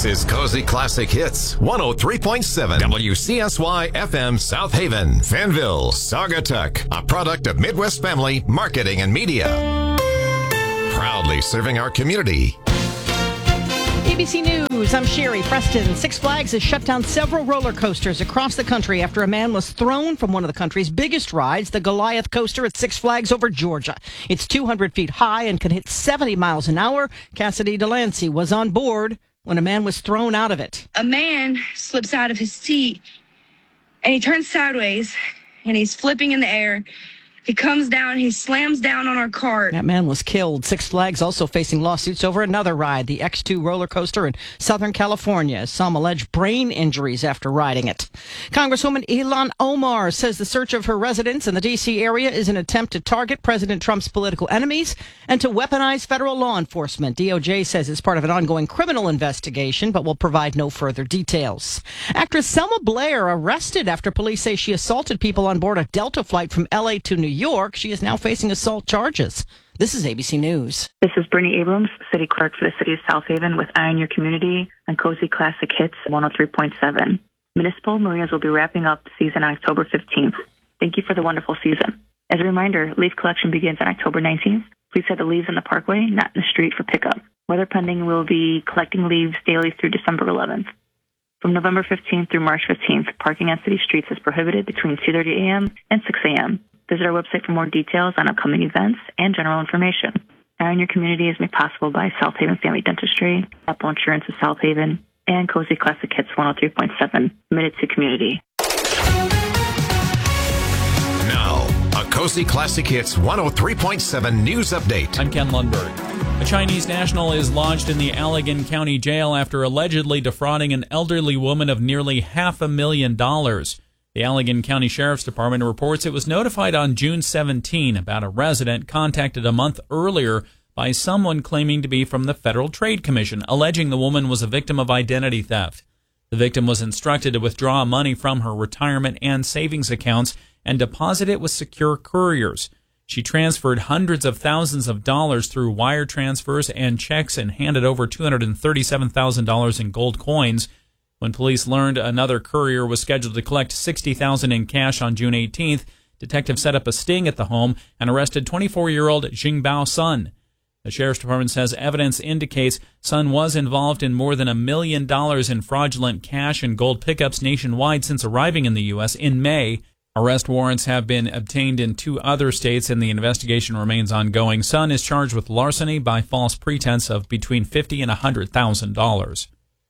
This is Cozy Classic Hits 103.7 WCSY FM South Haven, Fanville, Saugatuck, a product of Midwest Family Marketing and Media. Proudly serving our community. ABC News, I'm Sherry Preston. Six Flags has shut down several roller coasters across the country after a man was thrown from one of the country's biggest rides, the Goliath coaster at Six Flags over Georgia. It's 200 feet high and can hit 70 miles an hour. Cassidy Delancey was on board when a man was thrown out of it. A man slips out of his seat and he turns sideways and he's flipping in the air. He comes down, he slams down on our cart. That man was killed. Six Flags also facing lawsuits over another ride, the X2 roller coaster in Southern California. Some allege brain injuries after riding it. Congresswoman Ilhan Omar says the search of her residence in the D.C. area is an attempt to target President Trump's political enemies and to weaponize federal law enforcement. DOJ says it's part of an ongoing criminal investigation, but will provide no further details. Actress Selma Blair arrested after police say she assaulted people on board a Delta flight from L.A. to New York. She is now facing assault charges. This is ABC News. This is Brittany Abrams, City Clerk for the City of South Haven with Eye on Your Community and Cozy Classic Hits 103.7. Municipal marinas will be wrapping up the season on October 15th. Thank you for the wonderful season. As a reminder, leaf collection begins on October 19th. Please set the leaves in the parkway, not in the street, for pickup. Weather pending, we'll be collecting leaves daily through December 11th. From November 15th through March 15th, parking on city streets is prohibited between 2:30 a.m. and 6 a.m. Visit our website for more details on upcoming events and general information. Eye on Your Community is made possible by South Haven Family Dentistry, Apple Insurance of South Haven, and Cozy Classic Hits 103.7, committed to community. Now, a Cozy Classic Hits 103.7 news update. I'm Ken Lundberg. A Chinese national is lodged in the Allegan County Jail after allegedly defrauding an elderly woman of nearly $500,000. The Allegan County Sheriff's Department reports it was notified on June 17 about a resident contacted a month earlier by someone claiming to be from the Federal Trade Commission, alleging the woman was a victim of identity theft. The victim was instructed to withdraw money from her retirement and savings accounts and deposit it with secure couriers. She transferred hundreds of thousands of dollars through wire transfers and checks and handed over $237,000 in gold coins. When police learned another courier was scheduled to collect $60,000 in cash on June 18th, detectives set up a sting at the home and arrested 24-year-old Jingbao Sun. The Sheriff's Department says evidence indicates Sun was involved in more than $1 million in fraudulent cash and gold pickups nationwide since arriving in the U.S. in May. Arrest warrants have been obtained in 2 other states, and the investigation remains ongoing. Sun is charged with larceny by false pretense of between $50,000 and $100,000.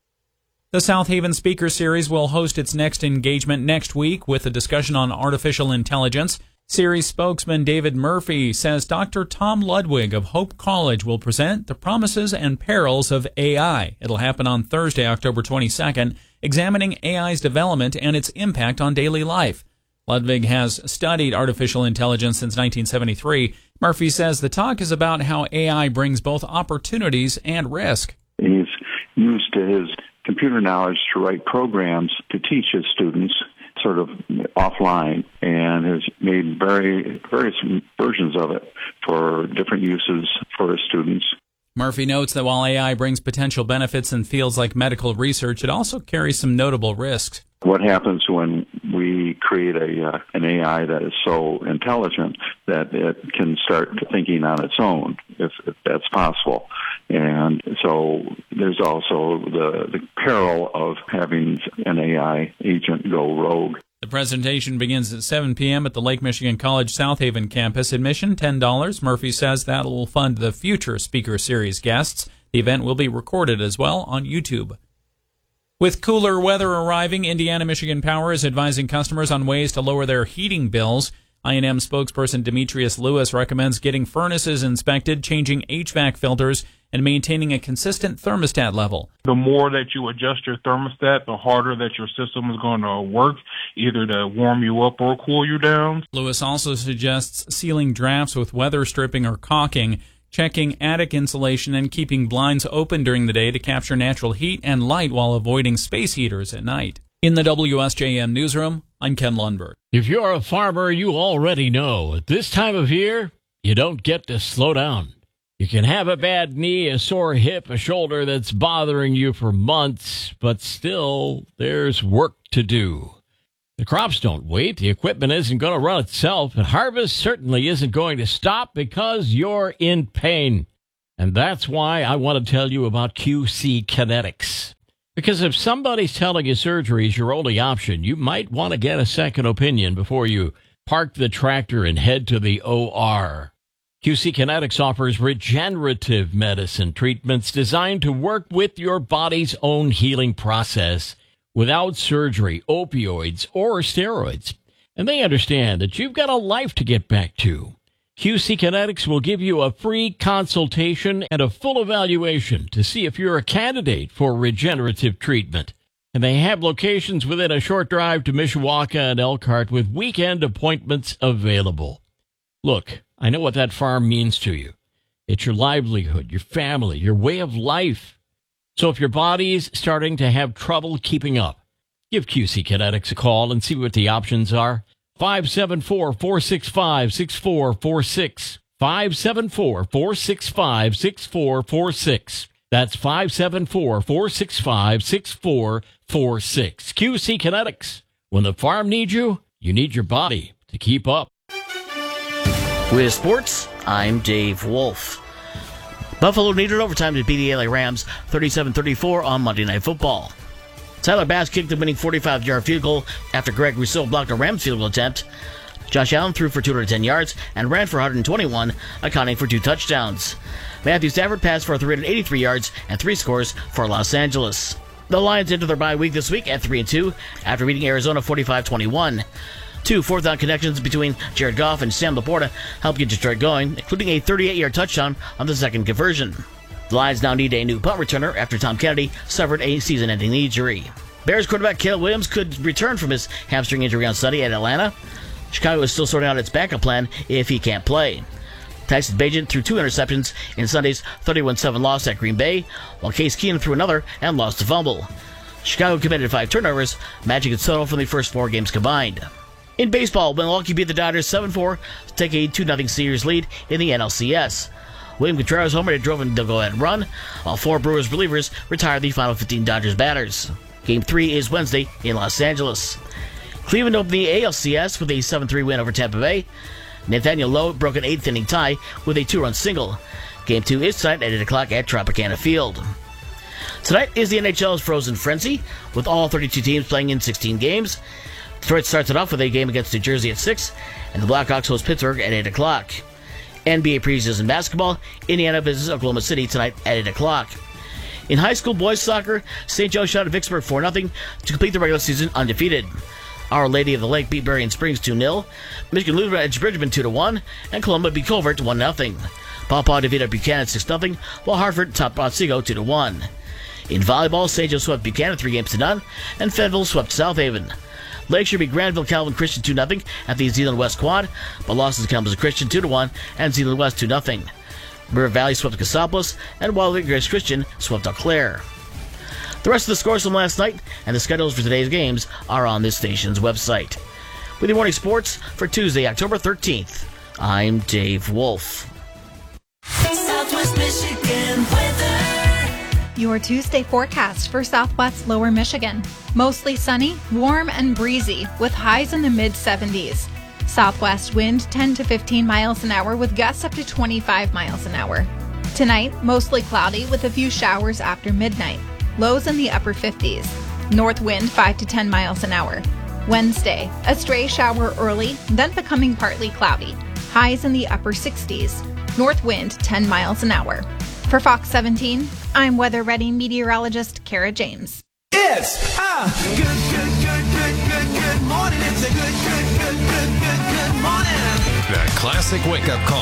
The South Haven Speaker Series will host its next engagement next week with a discussion on artificial intelligence. Series spokesman David Murphy says Dr. Tom Ludwig of Hope College will present the promises and perils of AI. It'll happen on Thursday, October 22nd, examining AI's development and its impact on daily life. Ludwig has studied artificial intelligence since 1973. Murphy says the talk is about how AI brings both opportunities and risk. He's used his computer knowledge to write programs to teach his students sort of offline, and has made various versions of it for different uses for his students. Murphy notes that while AI brings potential benefits in fields like medical research, it also carries some notable risks. What happens when we create an AI that is so intelligent that it can start thinking on its own, if that's possible? And so there's also the peril of having an AI agent go rogue. The presentation begins at 7 p.m. at the Lake Michigan College South Haven campus. Admission, $10. Murphy says that will fund the future Speaker Series guests. The event will be recorded as well on YouTube. With cooler weather arriving, Indiana Michigan Power is advising customers on ways to lower their heating bills. I&M spokesperson Demetrius Lewis recommends getting furnaces inspected, changing HVAC filters, and maintaining a consistent thermostat level. The more that you adjust your thermostat, the harder that your system is going to work, either to warm you up or cool you down. Lewis also suggests sealing drafts with weather stripping or caulking, checking attic insulation, and keeping blinds open during the day to capture natural heat and light while avoiding space heaters at night. In the WSJM newsroom, I'm Ken Lundberg. If you're a farmer, you already know at this time of year, you don't get to slow down. You can have a bad knee, a sore hip, a shoulder that's bothering you for months, but still, there's work to do. The crops don't wait. The equipment isn't going to run itself. And harvest certainly isn't going to stop because you're in pain. And that's why I want to tell you about QC Kinetics. Because if somebody's telling you surgery is your only option, you might want to get a second opinion before you park the tractor and head to the OR. QC Kinetics offers regenerative medicine treatments designed to work with your body's own healing process without surgery, opioids, or steroids. And they understand that you've got a life to get back to. QC Kinetics will give you a free consultation and a full evaluation to see if you're a candidate for regenerative treatment. And they have locations within a short drive to Mishawaka and Elkhart with weekend appointments available. Look, I know what that farm means to you. It's your livelihood, your family, your way of life. So if your body's starting to have trouble keeping up, give QC Kinetics a call and see what the options are. 574-465-6446. 574-465-6446. That's 574-465-6446. QC Kinetics. When the farm needs you, you need your body to keep up. With sports, I'm Dave Wolf. Buffalo needed overtime to beat the LA Rams 37-34 on Monday Night Football. Tyler Bass kicked the winning 45-yard field goal after Greg Rousseau blocked a Rams field goal attempt. Josh Allen threw for 210 yards and ran for 121, accounting for 2 touchdowns. Matthew Stafford passed for 383 yards and 3 scores for Los Angeles. The Lions enter their bye week this week at 3-2 after beating Arizona 45-21. 2 fourth-down connections between Jared Goff and Sam Laporta helped get Detroit going, including a 38-yard touchdown on the second conversion. The Lions now need a new punt returner after Tom Kennedy suffered a season-ending knee injury. Bears quarterback Caleb Williams could return from his hamstring injury on Sunday at Atlanta. Chicago is still sorting out its backup plan if he can't play. Tyson Bagent threw 2 interceptions in Sunday's 31-7 loss at Green Bay, while Case Keenum threw another and lost a fumble. Chicago committed 5 turnovers, matching its total from the first 4 games combined. In baseball, Milwaukee beat the Dodgers 7-4 to take a 2-0 series lead in the NLCS. William Contreras homered and drove in the go-ahead run, while 4 Brewers relievers retired the final 15 Dodgers batters. Game 3 is Wednesday in Los Angeles. Cleveland opened the ALCS with a 7-3 win over Tampa Bay. Nathaniel Lowe broke an 8th-inning tie with a 2-run single. Game 2 is tonight at 8 o'clock at Tropicana Field. Tonight is the NHL's Frozen Frenzy, with all 32 teams playing in 16 games. Detroit starts it off with a game against New Jersey at 6, and the Blackhawks host Pittsburgh at 8 o'clock. NBA preseason basketball, Indiana visits Oklahoma City tonight at 8 o'clock. In high school boys soccer, St. Joe shot at Vicksburg 4-0 to complete the regular season undefeated. Our Lady of the Lake beat Berrien Springs 2-0, Michigan Lutheran edged Bridgman 2-1, and Columbia beat Colbert 1-0. Paw Paw defeated Buchanan 6-0, while Hartford topped Otsego 2-1. In volleyball, St. Joe swept Buchanan 3-0, and Fayetteville swept South Haven. Lakeshore beat Granville Calvin Christian 2-0 at the Zeeland West Quad, but lost to Kalamazoo Christian 2-1 and Zeeland West 2-0. River Valley swept Cassopolis, and Wildwood Grace Christian swept Eau Claire. The rest of the scores from last night and the schedules for today's games are on this station's website. With your morning sports for Tuesday, October 13th, I'm Dave Wolf. Southwest Michigan weather. Your Tuesday forecast for Southwest Lower Michigan. Mostly sunny, warm, and breezy with highs in the mid-70s. Southwest wind 10 to 15 miles an hour with gusts up to 25 miles an hour. Tonight, mostly cloudy with a few showers after midnight. Lows in the upper 50s. North wind 5 to 10 miles an hour. Wednesday, a stray shower early, then becoming partly cloudy. Highs in the upper 60s. North wind 10 miles an hour. For Fox 17, I'm Weather Ready meteorologist Kara James. It's a good morning. It's a good morning. The classic wake-up call.